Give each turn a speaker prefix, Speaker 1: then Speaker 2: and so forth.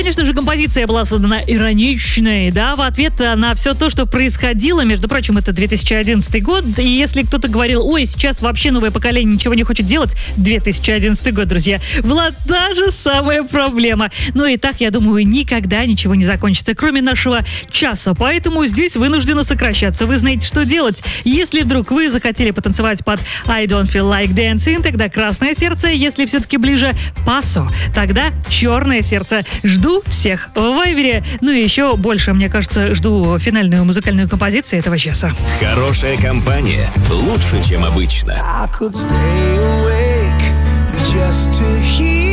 Speaker 1: конечно же, композиция была создана ироничной, да, в ответ на все то, что происходило. Между прочим, это 2011 год, и если кто-то говорил, ой, сейчас вообще новое поколение ничего не хочет делать, 2011 год, друзья, была та же самая проблема. Ну и так, я думаю, никогда ничего не закончится, кроме нашего часа, поэтому здесь вынуждена сокращаться. Вы знаете, что делать. Если вдруг вы захотели потанцевать под I Don't Feel Like Dancing, тогда красное сердце, если все-таки ближе пасо, тогда черное сердце. Жду всех в Вайбере. Ну и еще больше, мне кажется, жду финальную музыкальную композицию этого часа.
Speaker 2: Хорошая компания лучше, чем обычно.
Speaker 3: I could stay awake just to hear